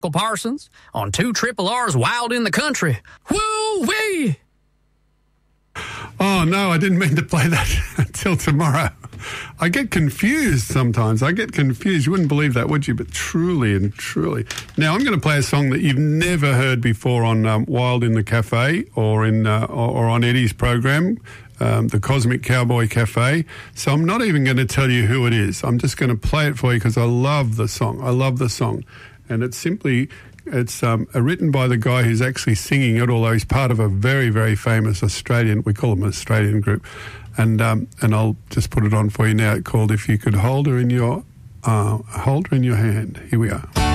Parsons on 2 Triple R's Wild in the Country. Woo-wee! Oh, no, I didn't mean to play that until tomorrow. I get confused sometimes. You wouldn't believe that, would you? But truly and truly. Now, I'm going to play a song that you've never heard before on Wild in the Cafe or on Eddie's program, the Cosmic Cowboy Cafe. So I'm not even going to tell you who it is. I'm just going to play it for you because I love the song. And it's written by the guy who's actually singing it, although he's part of a very, very famous Australian, we call them an Australian group. And I'll just put it on for you now, called If You Could Hold Her in Your Hand. Here we are.